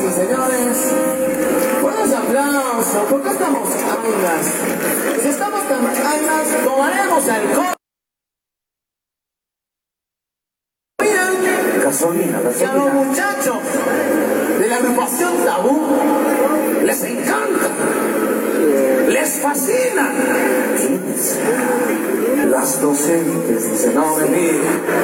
y señores, buenos aplausos, porque estamos angas. Si estamos tan angas, tomaremos alcohol. Gasolina, Y a los muchachos de la agrupación Tabú les encanta, les fascina. ¿Quiénes? Las docentes, dice, no me mire.